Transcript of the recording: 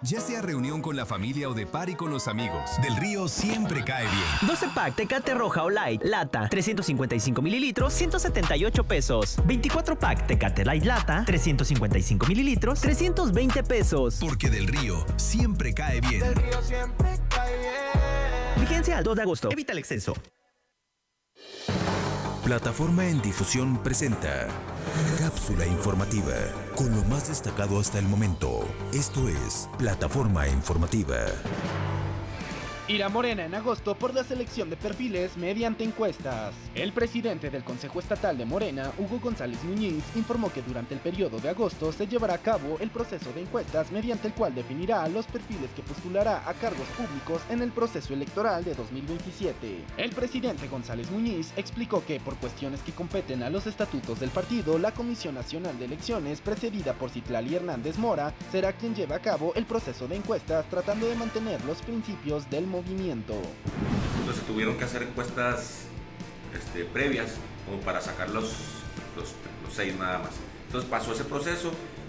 Ya sea reunión con la familia o de party con los amigos, Del Río siempre cae bien. 12 pack Tecate Roja o Light, lata, 355 mililitros, 178 pesos. 24 pack Tecate Light Lata, 355 mililitros, 320 pesos. Porque Del Río siempre cae bien. Del Río siempre cae bien. Vigencia al 2 de agosto. Evita el exceso. Plataforma en Difusión presenta Cápsula informativa con lo más destacado hasta el momento. Esto es Plataforma informativa. Irá Morena en agosto por la selección de perfiles mediante encuestas. El presidente del Consejo Estatal de Morena, Hugo González Muñiz, informó que durante el periodo de agosto se llevará a cabo el proceso de encuestas mediante el cual definirá los perfiles que postulará a cargos públicos en el proceso electoral de 2027. El presidente González Muñiz explicó que por cuestiones que competen a los estatutos del partido, la Comisión Nacional de Elecciones, precedida por Citlali Hernández Mora, será quien lleve a cabo el proceso de encuestas tratando de mantener los principios del movimiento. Entonces tuvieron que hacer encuestas previas como para sacar los 6 nada más. Entonces pasó ese proceso